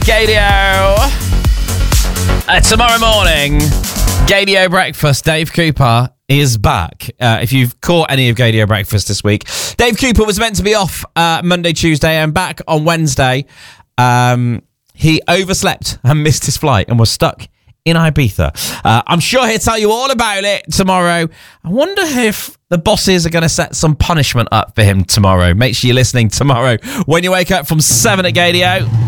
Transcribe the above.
Gadio. Tomorrow morning, Gadio Breakfast, Dave Cooper is back. If you've caught any of Gadio Breakfast this week, Dave Cooper was meant to be off Monday, Tuesday, and back on Wednesday. He overslept and missed his flight and was stuck in Ibiza. I'm sure he'll tell you all about it tomorrow. I wonder if the bosses are going to set some punishment up for him tomorrow. Make sure you're listening tomorrow when you wake up from 7 at Gadio.